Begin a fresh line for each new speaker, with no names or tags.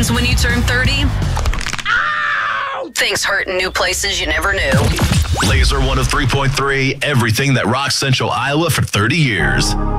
happens when you turn 30? Things hurt in new places you never knew.
Laser 103.3, everything that rocks Central Iowa for 30 years.